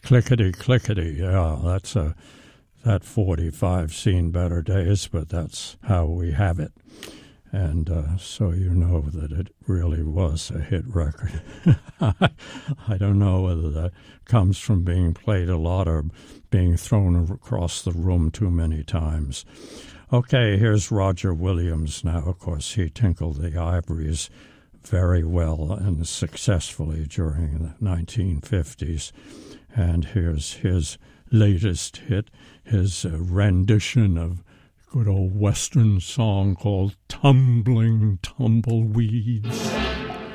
Clickety, clickety, yeah, that 45 seen better days, but that's how we have it. And so you know that it really was a hit record. I don't know whether that comes from being played a lot or being thrown across the room too many times. Okay, here's Roger Williams now. Of course, he tinkled the ivories very well and successfully during the 1950s. And here's his latest hit, his rendition of good old Western song called Tumbling Tumbleweeds.